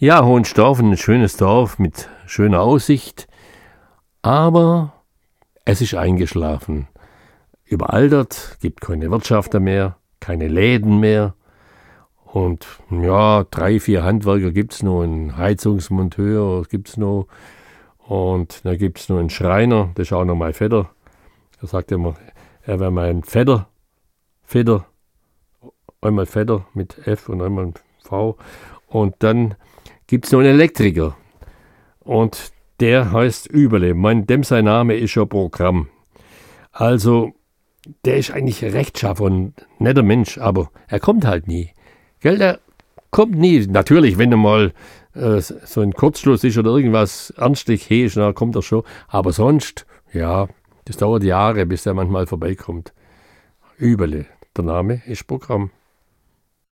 Ja, Hohenstaufen, ein schönes Dorf mit schöner Aussicht, aber es ist eingeschlafen. Überaltert, gibt keine Wirtschafter mehr, keine Läden mehr. Und ja, 3, 4 Handwerker gibt's noch, einen Heizungsmonteur gibt's noch. Und da gibt's noch einen Schreiner, das ist auch noch mein Vetter. Er sagt immer, er wäre mein Vetter, einmal Vetter mit F und einmal V. Und dann gibt's noch einen Elektriker. Und der heißt Überle. Dem sein Name ist schon Programm. Also, der ist eigentlich rechtschaffen und netter Mensch, aber er kommt halt nie. Gell, der kommt nie. Natürlich, wenn er mal so ein Kurzschluss ist oder irgendwas ernstlich ist, dann kommt er schon. Aber sonst, ja, das dauert Jahre, bis er manchmal vorbeikommt. Überle. Der Name ist Programm.